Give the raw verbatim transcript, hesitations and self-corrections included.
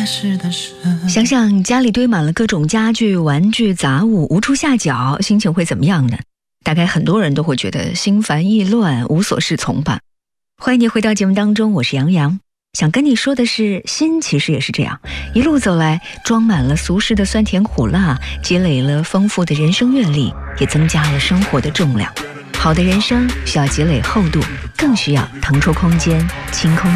想想家里堆满了各种家具、玩具、杂物，无处下脚，心情会怎么样呢？大概很多人都会觉得心烦意乱，无所适从吧。欢迎你回到节目当中，我是杨洋。想跟你说的是，心其实也是这样，一路走来，装满了俗世的酸甜苦辣，积累了丰富的人生阅历，也增加了生活的重量。好的人生需要积累厚度，更需要腾出空间，清空